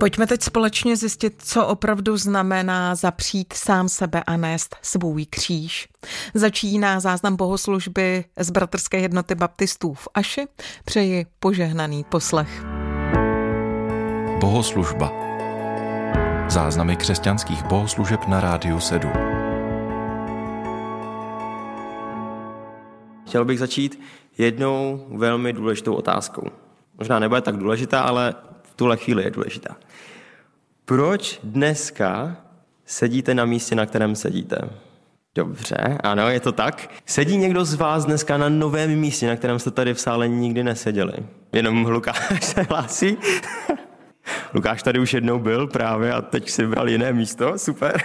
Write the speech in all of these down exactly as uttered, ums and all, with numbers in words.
Pojďme teď společně zjistit, co opravdu znamená zapřít sám sebe a nést svůj kříž. Začíná záznam bohoslužby z Bratrské jednoty baptistů v Aši. Přeji požehnaný poslech. Bohoslužba. Záznamy křesťanských bohoslužeb na Rádiu sedm. Chtěl bych začít jednou velmi důležitou otázkou. Možná nebude tak důležitá, ale v tuhle chvíli je důležitá. Proč dneska sedíte na místě, na kterém sedíte? Dobře, ano, je to tak. Sedí někdo z vás dneska na novém místě, na kterém jste tady v sále nikdy neseděli? Jenom Lukáš se hlásí. Lukáš tady už jednou byl právě a teď si vybral jiné místo, super.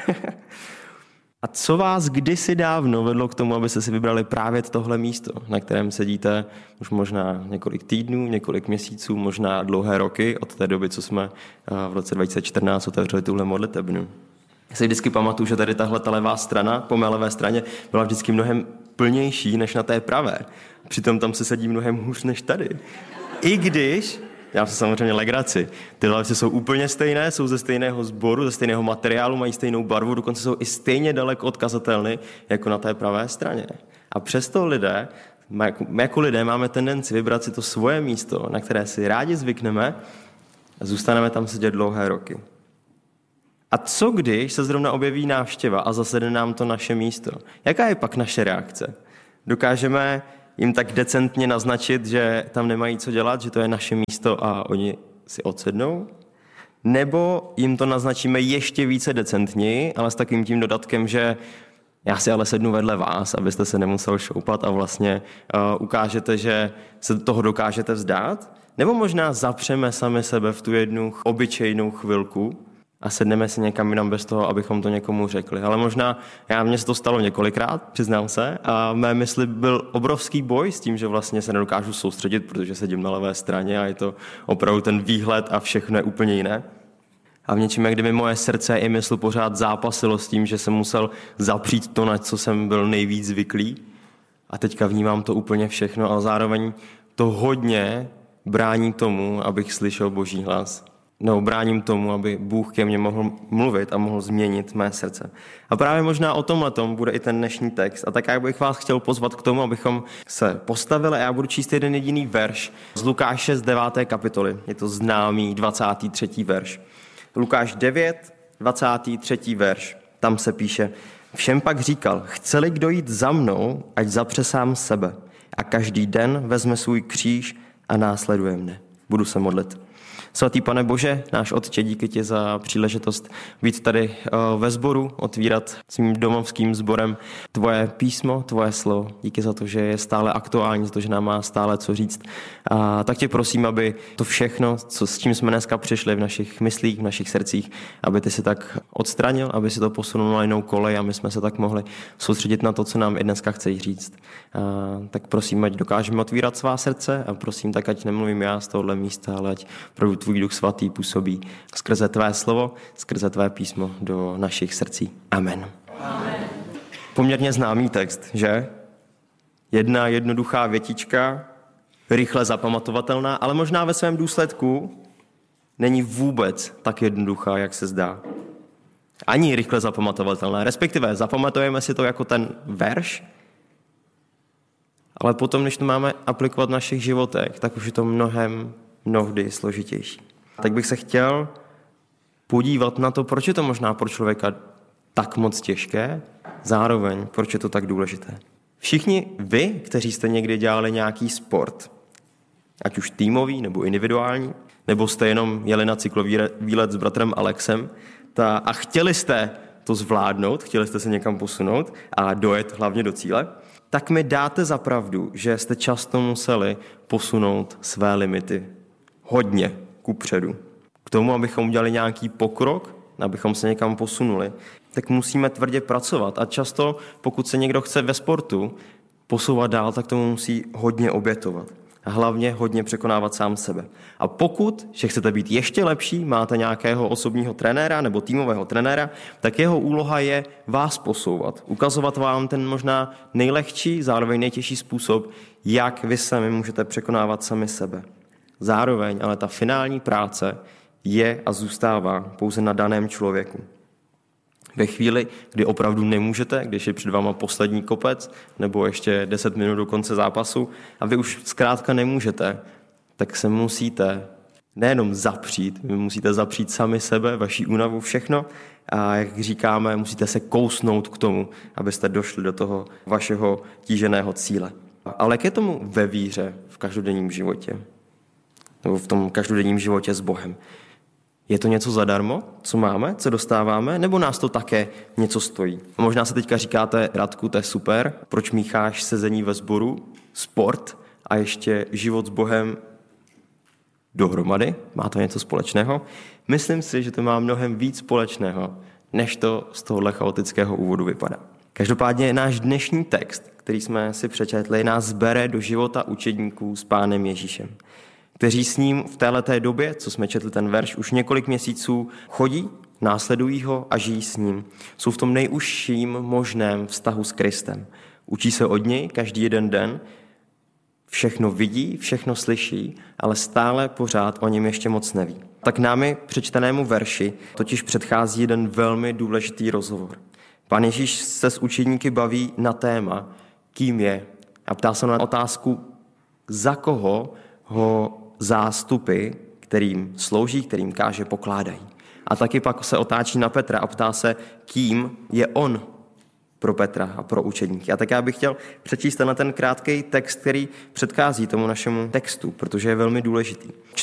A co vás kdysi dávno vedlo k tomu, abyste si vybrali právě tohle místo, na kterém sedíte už možná několik týdnů, několik měsíců, možná dlouhé roky od té doby, co jsme v roce dva tisíce čtrnáct otevřeli tuhle modlitebnu. Já si vždycky pamatuju, že tady tahle ta levá strana, po mé levé straně, byla vždycky mnohem plnější než na té pravé. Přitom tam se sedí mnohem hůř než tady. I když... Já jsem samozřejmě legraci. Ty lavice jsou úplně stejné, jsou ze stejného sboru, ze stejného materiálu, mají stejnou barvu, dokonce jsou i stejně daleko od kazatelny, jako na té pravé straně. A přesto lidé, my jako lidé máme tendenci vybrat si to svoje místo, na které si rádi zvykneme a zůstaneme tam sedět dlouhé roky. A co když se zrovna objeví návštěva a zasede nám to naše místo? Jaká je pak naše reakce? Dokážeme jim tak decentně naznačit, že tam nemají co dělat, že to je naše místo a oni si odsednou? Nebo jim to naznačíme ještě více decentněji, ale s takým tím dodatkem, že já si ale sednu vedle vás, abyste se nemusel šoupat a vlastně uh, ukážete, že se toho dokážete vzdát? Nebo možná zapřeme sami sebe v tu jednu obyčejnou chvilku a sedneme si někam jinam bez toho, abychom to někomu řekli. Ale možná, já mně se to stalo několikrát, přiznám se, a mé mysli byl obrovský boj s tím, že vlastně se nedokážu soustředit, protože sedím na levé straně a je to opravdu ten výhled a všechno je úplně jiné. A v něčem, jak kdyby moje srdce i mysl pořád zápasilo s tím, že jsem musel zapřít to, na co jsem byl nejvíc zvyklý. A teďka vnímám to úplně všechno, ale zároveň to hodně brání tomu, abych slyšel Boží hlas. No, bráním tomu, aby Bůh ke mně mohl mluvit a mohl změnit mé srdce. A právě možná o tomhletom bude i ten dnešní text. A tak já bych vás chtěl pozvat k tomu, abychom se postavili a já budu číst jeden jediný verš z Lukáše z deváté kapitoly. Je to známý dvacátý třetí verš. Lukáš devět, dvacátý třetí verš. Tam se píše: Všem pak říkal, chce-li kdo jít za mnou, ať zapře sám sebe a každý den vezme svůj kříž a následuje mne. Budu se modlit. Svatý Pane Bože, náš Otče, díky ti za příležitost být tady ve sboru, otvírat svým domovským sborem tvoje písmo, tvoje slovo. Díky za to, že je stále aktuální, za to, že nám má stále co říct. A tak tě prosím, aby to všechno, co, s čím jsme dneska přišli v našich myslích, v našich srdcích, aby ty si tak odstranil, aby si to posunul na jinou kolej a my jsme se tak mohli soustředit na to, co nám i dneska chceš říct. A tak prosím, ať dokážeme otvírat svá srdce a prosím, tak ať nemluvím já z tohohle místa, ale ať opravdu tvůj Duch Svatý působí skrze tvé slovo, skrze tvé písmo do našich srdcí. Amen. Amen. Poměrně známý text, že? Jedna jednoduchá větička, rychle zapamatovatelná, ale možná ve svém důsledku není vůbec tak jednoduchá, jak se zdá. Ani rychle zapamatovatelná, respektive zapamatujeme si to jako ten verš, ale potom, když to máme aplikovat v našich životech, tak už je to mnohem mnohdy složitější. Tak bych se chtěl podívat na to, proč je to možná pro člověka tak moc těžké, zároveň proč je to tak důležité. Všichni vy, kteří jste někdy dělali nějaký sport, ať už týmový nebo individuální, nebo jste jenom jeli na cyklový výlet s bratrem Alexem ta, a chtěli jste to zvládnout, chtěli jste se někam posunout a dojet hlavně do cíle, tak mi dáte za pravdu, že jste často museli posunout své limity hodně kupředu. K tomu, abychom udělali nějaký pokrok, abychom se někam posunuli, tak musíme tvrdě pracovat. A často, pokud se někdo chce ve sportu posouvat dál, tak tomu musí hodně obětovat. A hlavně hodně překonávat sám sebe. A pokud, že chcete být ještě lepší, máte nějakého osobního trenéra nebo týmového trenéra, tak jeho úloha je vás posouvat. Ukazovat vám ten možná nejlehčí, zároveň nejtěžší způsob, jak vy sami můžete překonávat sami sebe. Zároveň ale ta finální práce je a zůstává pouze na daném člověku. Ve chvíli, kdy opravdu nemůžete, když je před váma poslední kopec nebo ještě deset minut do konce zápasu a vy už zkrátka nemůžete, tak se musíte nejenom zapřít, vy musíte zapřít sami sebe, vaši únavu, všechno a jak říkáme, musíte se kousnout k tomu, abyste došli do toho vašeho tíženého cíle. Ale jak je tomu ve víře v každodenním životě? Nebo v tom každodenním životě s Bohem? Je to něco zadarmo, co máme, co dostáváme, nebo nás to také něco stojí? A možná se teďka říkáte, Radku, to je super, proč mícháš sezení ve sboru, sport a ještě život s Bohem dohromady? Má to něco společného? Myslím si, že to má mnohem víc společného, než to z tohohle chaotického úvodu vypadá. Každopádně náš dnešní text, který jsme si přečetli, nás bere do života učedníků s Pánem Ježíšem, kteří s ním v téhleté době, co jsme četli ten verš, už několik měsíců chodí, následují ho a žijí s ním. Jsou v tom nejužším možném vztahu s Kristem. Učí se od něj každý jeden den, všechno vidí, všechno slyší, ale stále pořád o něm ještě moc neví. Tak námi přečtenému verši totiž předchází jeden velmi důležitý rozhovor. Pán Ježíš se s učedníky baví na téma, kým je, a ptá se na otázku, za koho ho zástupy, kterým slouží, kterým káže, pokládají. A taky pak se otáčí na Petra a ptá se, kým je on pro Petra a pro učedníky. A tak já bych chtěl přečíst na ten krátký text, který předchází tomu našemu textu, protože je velmi důležitý.